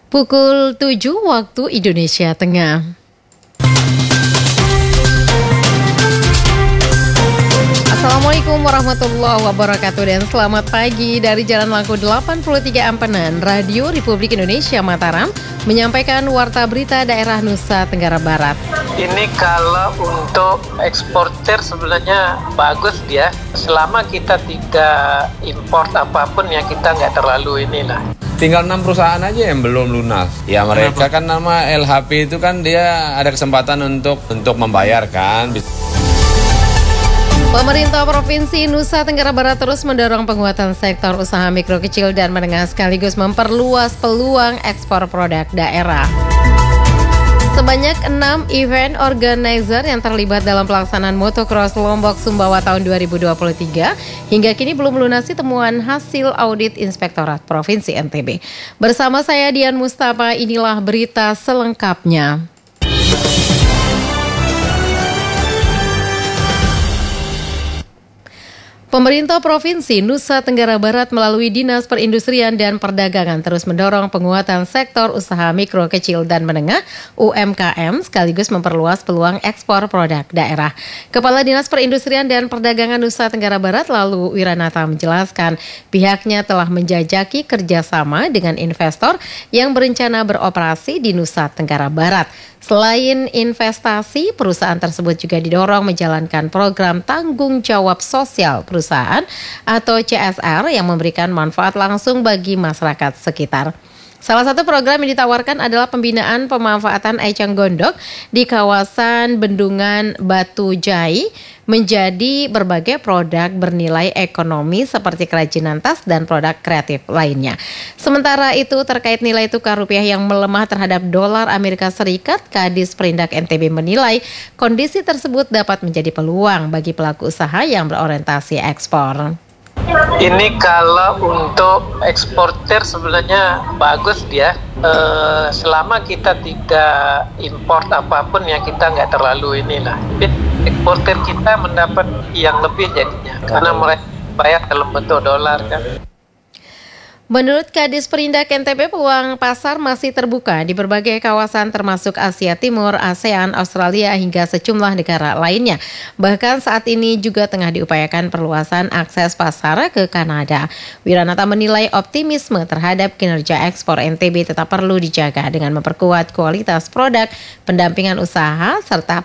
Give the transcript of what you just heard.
Pukul 7 waktu Indonesia Tengah. Assalamualaikum warahmatullahi wabarakatuh dan selamat pagi dari Jalan Langku 83 Ampenan, Radio Republik Indonesia Mataram menyampaikan warta berita daerah Nusa Tenggara Barat. Ini kalau untuk eksportir sebenarnya bagus dia, selama kita tidak import apapun ya kita nggak terlalu inilah. Tinggal 6 perusahaan aja yang belum lunas. Ya mereka kan nama LHP itu kan dia ada kesempatan untuk membayarkan. Pemerintah Provinsi Nusa Tenggara Barat terus mendorong penguatan sektor usaha mikro kecil dan menengah sekaligus memperluas peluang ekspor produk daerah. Sebanyak 6 event organizer yang terlibat dalam pelaksanaan motocross Lombok Sumbawa tahun 2023 hingga kini belum melunasi temuan hasil audit Inspektorat Provinsi NTB. Bersama saya Dian Mustafa, inilah berita selengkapnya. Pemerintah Provinsi Nusa Tenggara Barat melalui Dinas Perindustrian dan Perdagangan terus mendorong penguatan sektor usaha mikro kecil dan menengah UMKM sekaligus memperluas peluang ekspor produk daerah. Kepala Dinas Perindustrian dan Perdagangan Nusa Tenggara Barat lalu Wiranata menjelaskan pihaknya telah menjajaki kerjasama dengan investor yang berencana beroperasi di Nusa Tenggara Barat. Selain investasi, perusahaan tersebut juga didorong menjalankan program tanggung jawab sosial perusahaan atau CSR yang memberikan manfaat langsung bagi masyarakat sekitar. Salah satu program yang ditawarkan adalah pembinaan pemanfaatan eceng gondok di kawasan Bendungan Batu Jai menjadi berbagai produk bernilai ekonomi seperti kerajinan tas dan produk kreatif lainnya. Sementara itu terkait nilai tukar rupiah yang melemah terhadap dolar Amerika Serikat, Kadis Perindak NTB menilai kondisi tersebut dapat menjadi peluang bagi pelaku usaha yang berorientasi ekspor. Ini kalau untuk eksportir sebenarnya bagus dia, selama kita tidak import apapun ya kita nggak terlalu inilah. Eksportir kita mendapat yang lebih jadinya karena mereka bayar dalam bentuk dolar kan. Menurut Kadis Perindak NTB, peluang pasar masih terbuka di berbagai kawasan termasuk Asia Timur, ASEAN, Australia hingga sejumlah negara lainnya. Bahkan saat ini juga tengah diupayakan perluasan akses pasar ke Kanada. Wiranata menilai optimisme terhadap kinerja ekspor NTB tetap perlu dijaga dengan memperkuat kualitas produk, pendampingan usaha, serta